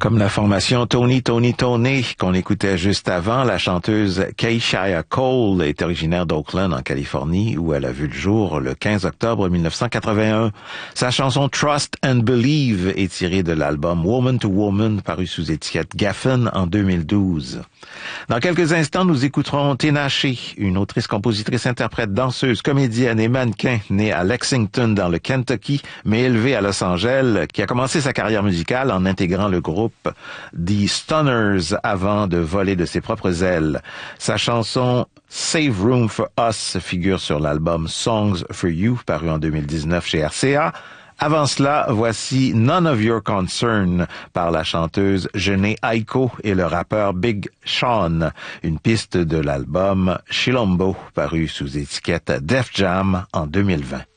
Comme la formation Tony qu'on écoutait juste avant, la chanteuse Keisha Cole est originaire d'Oakland en Californie où elle a vu le jour le 15 octobre 1981. Sa chanson Trust and Believe est tirée de l'album Woman to Woman paru sous étiquette Geffen en 2012. Dans quelques instants, nous écouterons Tinashe, une autrice, compositrice, interprète, danseuse, comédienne et mannequin née à Lexington dans le Kentucky mais élevée à Los Angeles, qui a commencé sa carrière musicale en intégrant le groupe The Stunners avant de voler de ses propres ailes. Sa chanson Save Room for Us figure sur l'album Songs for You paru en 2019 chez RCA. Avant cela, voici None of Your Concern par la chanteuse Jhené Aiko et le rappeur Big Sean, une piste de l'album Chilombo paru sous étiquette Def Jam en 2020.